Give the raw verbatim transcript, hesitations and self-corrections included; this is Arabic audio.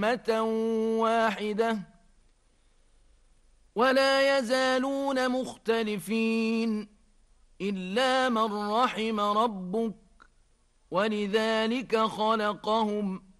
أمة واحدة ولا يزالون مختلفين إلا من رحم ربك ولذلك خلقهم